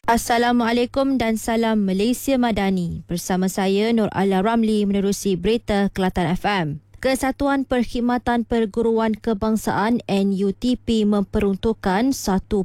Assalamualaikum dan salam Malaysia Madani. Bersama saya Nur Alia Ramli menerusi berita Kelantan FM. Kesatuan Perkhidmatan Perguruan Kebangsaan NUTP memperuntukkan 1.5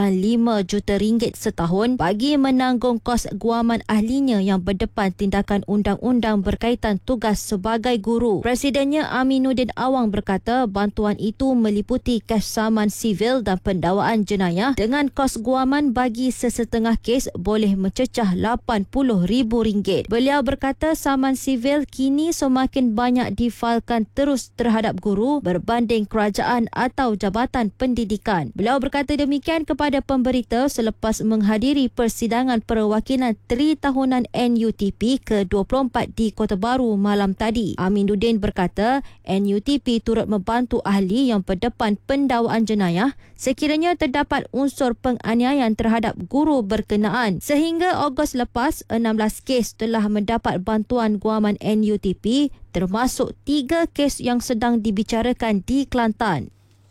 juta ringgit setahun bagi menanggung kos guaman ahlinya yang berdepan tindakan undang-undang berkaitan tugas sebagai guru. Presidennya Aminuddin Awang berkata bantuan itu meliputi kes saman sivil dan pendakwaan jenayah dengan kos guaman bagi sesetengah kes boleh mencecah RM80,000. Beliau berkata saman sivil kini semakin banyak difailkan terus terhadap guru berbanding kerajaan atau jabatan pendidikan. Beliau berkata demikian kepada pemberita selepas menghadiri persidangan perwakilan 3 tahunan NUTP ke-24 di Kota Baru malam tadi. Aminuddin berkata NUTP turut membantu ahli yang berdepan pendakwaan jenayah sekiranya terdapat unsur penganiayaan terhadap guru berkenaan. Sehingga Ogos lepas, 16 kes telah mendapat bantuan guaman NUTP termasuk 3 kes yang sedang dibicarakan di Kelantan.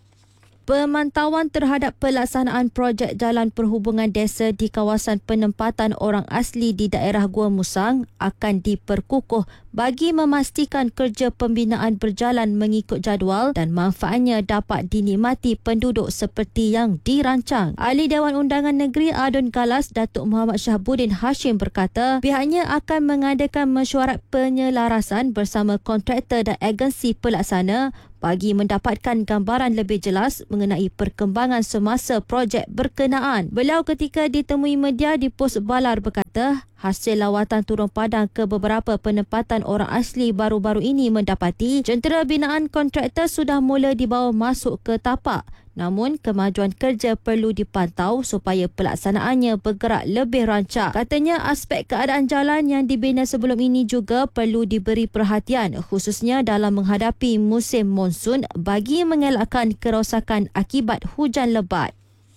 Pemantauan terhadap pelaksanaan projek jalan perhubungan desa di kawasan penempatan orang asli di daerah Gua Musang akan diperkukuh bagi memastikan kerja pembinaan berjalan mengikut jadual dan manfaatnya dapat dinikmati penduduk seperti yang dirancang. Ahli Dewan Undangan Negeri Adun Galas Datuk Muhammad Syahbudin Hashim berkata pihaknya akan mengadakan mesyuarat penyelarasan bersama kontraktor dan agensi pelaksana bagi mendapatkan gambaran lebih jelas mengenai perkembangan semasa projek berkenaan. Beliau ketika ditemui media di Pos Balar berkata, hasil lawatan turun padang ke beberapa penempatan orang asli baru-baru ini mendapati jentera binaan kontraktor sudah mula dibawa masuk ke tapak. Namun, kemajuan kerja perlu dipantau supaya pelaksanaannya bergerak lebih rancak. Katanya, aspek keadaan jalan yang dibina sebelum ini juga perlu diberi perhatian khususnya dalam menghadapi musim monsun bagi mengelakkan kerosakan akibat hujan lebat.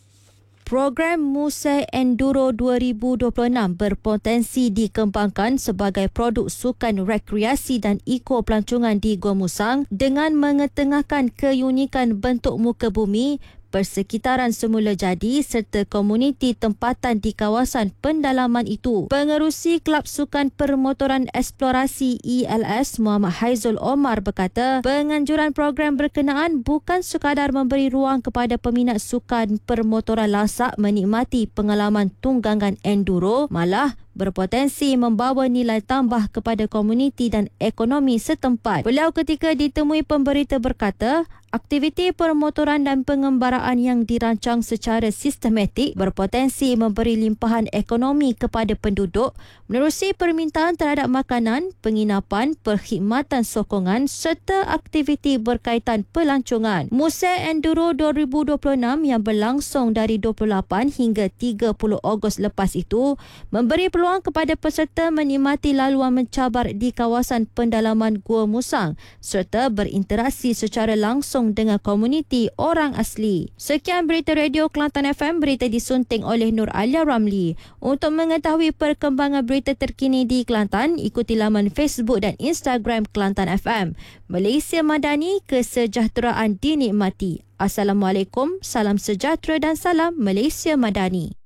Program Musai Enduro 2026 berpotensi dikembangkan sebagai produk sukan rekreasi dan eko-pelancongan di Gua Musang dengan mengetengahkan keunikan bentuk muka bumi, persekitaran semula jadi serta komuniti tempatan di kawasan pendalaman itu. Pengerusi Kelab Sukan Permotoran Eksplorasi ELS Muhammad Haizul Omar berkata, penganjuran program berkenaan bukan sekadar memberi ruang kepada peminat sukan permotoran lasak menikmati pengalaman tunggangan enduro, malah berpotensi membawa nilai tambah kepada komuniti dan ekonomi setempat. Beliau ketika ditemui pemberita berkata, aktiviti permotoran dan pengembaraan yang dirancang secara sistematik berpotensi memberi limpahan ekonomi kepada penduduk menerusi permintaan terhadap makanan, penginapan, perkhidmatan sokongan serta aktiviti berkaitan pelancongan. Musai Enduro 2026 yang berlangsung dari 28 hingga 30 Ogos lepas itu memberi peluang kepada peserta menikmati laluan mencabar di kawasan pendalaman Gua Musang serta berinteraksi secara langsung dengan komuniti orang asli. Sekian berita Radio Kelantan FM, berita disunting oleh Nur Alia Ramli. Untuk mengetahui perkembangan berita terkini di Kelantan, ikuti laman Facebook dan Instagram Kelantan FM. Malaysia Madani, kesejahteraan dinikmati. Assalamualaikum, salam sejahtera dan salam Malaysia Madani.